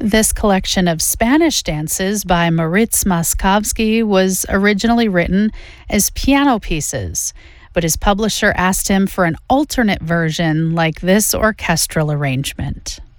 This collection of Spanish dances by Moritz Moskowski was originally written as piano pieces, but his publisher asked him for an alternate version like this orchestral arrangement.